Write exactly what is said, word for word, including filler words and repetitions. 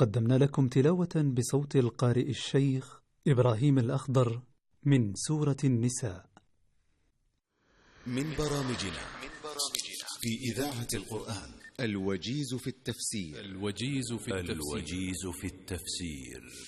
قدمنا لكم تلاوة بصوت القارئ الشيخ إبراهيم الأخضر من سورة النساء من برامجنا في إذاعة القرآن الوجيز في التفسير الوجيز في التفسير, الوجيز في التفسير.